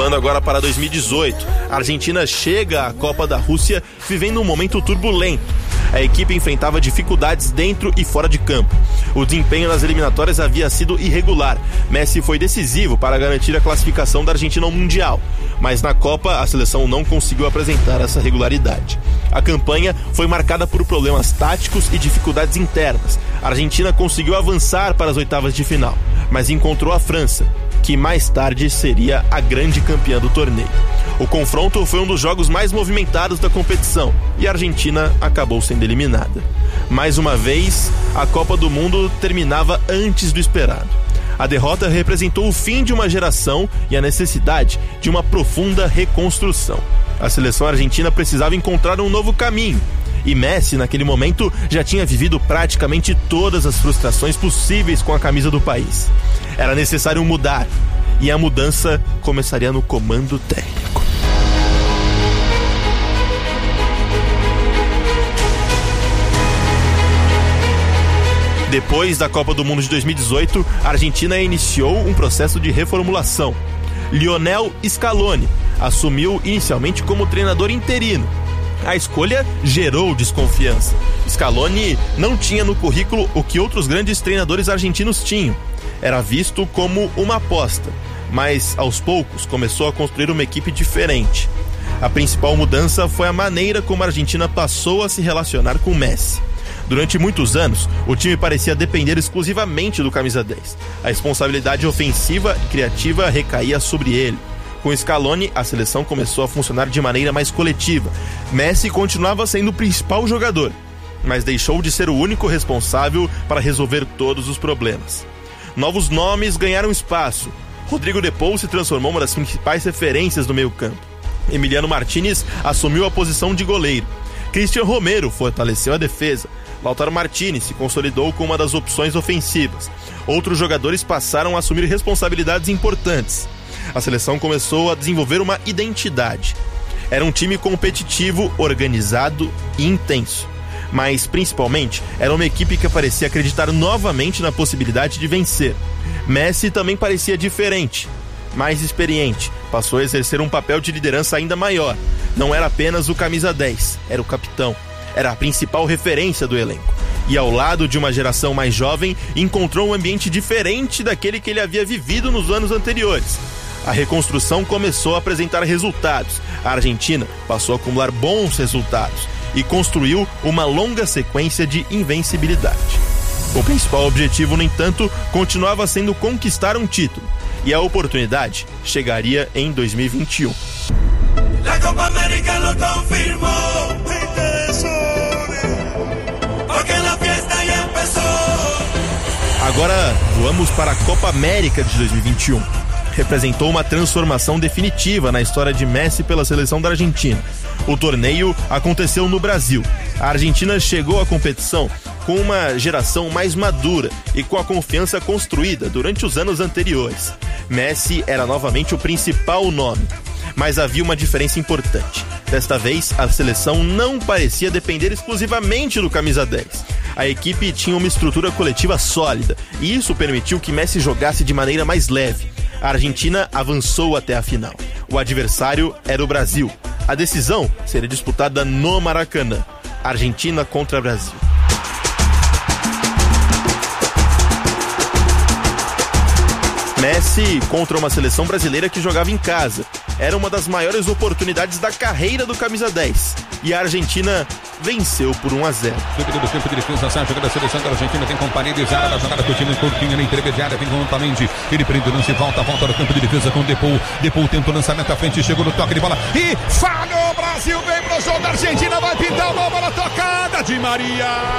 Pulando agora para 2018, a Argentina chega à Copa da Rússia vivendo um momento turbulento. A equipe enfrentava dificuldades dentro e fora de campo. O desempenho nas eliminatórias havia sido irregular. Messi foi decisivo para garantir a classificação da Argentina ao Mundial, mas na Copa a seleção não conseguiu apresentar essa regularidade. A campanha foi marcada por problemas táticos e dificuldades internas. A Argentina conseguiu avançar para as oitavas de final, mas encontrou a França, que mais tarde seria a grande campeã do torneio. O confronto foi um dos jogos mais movimentados da competição e a Argentina acabou sendo eliminada. Mais uma vez, a Copa do Mundo terminava antes do esperado. A derrota representou o fim de uma geração e a necessidade de uma profunda reconstrução. A seleção argentina precisava encontrar um novo caminho. E Messi, naquele momento, já tinha vivido praticamente todas as frustrações possíveis com a camisa do país. Era necessário mudar, e a mudança começaria no comando técnico. Depois da Copa do Mundo de 2018, a Argentina iniciou um processo de reformulação. Lionel Scaloni assumiu inicialmente como treinador interino. A escolha gerou desconfiança. Scaloni não tinha no currículo o que outros grandes treinadores argentinos tinham. Era visto como uma aposta, mas aos poucos começou a construir uma equipe diferente. A principal mudança foi a maneira como a Argentina passou a se relacionar com Messi. Durante muitos anos, o time parecia depender exclusivamente do camisa 10. A responsabilidade ofensiva e criativa recaía sobre ele. Com Scaloni, a seleção começou a funcionar de maneira mais coletiva. Messi continuava sendo o principal jogador, mas deixou de ser o único responsável para resolver todos os problemas. Novos nomes ganharam espaço. Rodrigo de Paul se transformou uma das principais referências do meio-campo. Emiliano Martínez assumiu a posição de goleiro. Cristian Romero fortaleceu a defesa. Lautaro Martínez se consolidou como uma das opções ofensivas. Outros jogadores passaram a assumir responsabilidades importantes. A seleção começou a desenvolver uma identidade. Era um time competitivo, organizado e intenso. Mas, principalmente, era uma equipe que parecia acreditar novamente na possibilidade de vencer. Messi também parecia diferente, mais experiente. Passou a exercer um papel de liderança ainda maior. Não era apenas o camisa 10, era o capitão. Era a principal referência do elenco. E ao lado de uma geração mais jovem, encontrou um ambiente diferente daquele que ele havia vivido nos anos anteriores. A reconstrução começou a apresentar resultados. A Argentina passou a acumular bons resultados e construiu uma longa sequência de invencibilidade. O principal objetivo, no entanto, continuava sendo conquistar um título. E a oportunidade chegaria em 2021. La Copa América lo confirmó. Agora voamos para a Copa América de 2021. Representou uma transformação definitiva na história de Messi pela seleção da Argentina. O torneio aconteceu no Brasil. A Argentina chegou à competição com uma geração mais madura e com a confiança construída durante os anos anteriores. Messi era novamente o principal nome, mas havia uma diferença importante. Desta vez, a seleção não parecia depender exclusivamente do camisa 10. A equipe tinha uma estrutura coletiva sólida e isso permitiu que Messi jogasse de maneira mais leve. A Argentina avançou até a final. O adversário era o Brasil. A decisão seria disputada no Maracanã. Argentina contra Brasil. Messi contra uma seleção brasileira que jogava em casa. Era uma das maiores oportunidades da carreira do camisa 10. E a Argentina venceu por 1-0. Do tempo de defesa, sai jogando a seleção da Argentina, tem companhia de Zara, da jogada do time curtinho na intermediária, vem com o Otamendi, ele prende o lance, volta no campo de defesa com o Depou tenta o lançamento à frente, chegou no toque de bola e falhou, o Brasil vem pro jogo, a Argentina vai pintar uma bola tocada de Maria.